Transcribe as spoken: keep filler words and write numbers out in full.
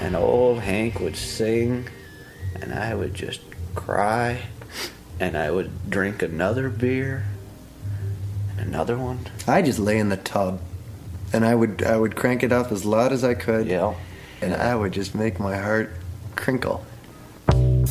and old Hank would sing, and I would just cry, and I would drink another beer, and another one. I just lay in the tub, and I would I would crank it up as loud as I could. Yeah. And I would just make my heart crinkle.